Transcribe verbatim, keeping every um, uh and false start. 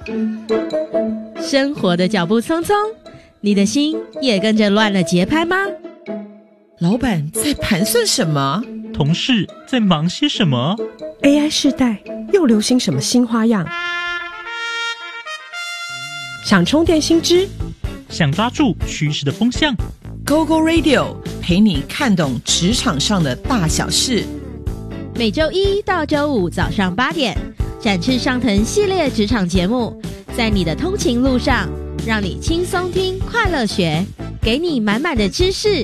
生活的脚步匆匆，你的心也跟着乱了节拍吗？ 老板在盘算什么？ 同事在忙些什么？ A I 世代又流行什么新花样？想充电新知， 想抓住趋势的风向， Go Go Radio 陪你看懂职场上的大小事。 每周一到周五早上八点，展翅上腾系列职场节目，在你的通勤路上，让你轻松听，快乐学，给你满满的知识